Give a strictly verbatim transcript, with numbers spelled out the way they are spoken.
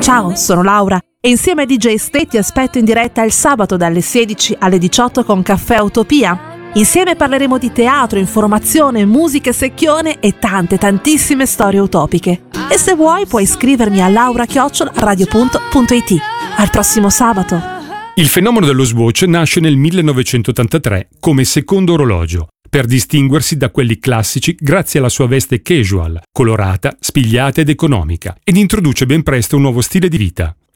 Ciao, sono Laura e insieme a D J Stay ti aspetto in diretta il sabato dalle sedici alle diciotto con Caffè Utopia. Insieme parleremo di teatro, informazione, musica secchione e tante tantissime storie utopiche. E se vuoi puoi iscrivermi a laura chiocciola radiopunto punto it. Al prossimo sabato! Il fenomeno dello Swatch nasce nel millenovecentottantatré come secondo orologio, per distinguersi da quelli classici grazie alla sua veste casual, colorata, spigliata ed economica, ed introduce ben presto un nuovo stile di vita.